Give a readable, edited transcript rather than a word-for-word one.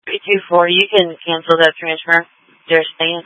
324, you can cancel that transfer. They're staying.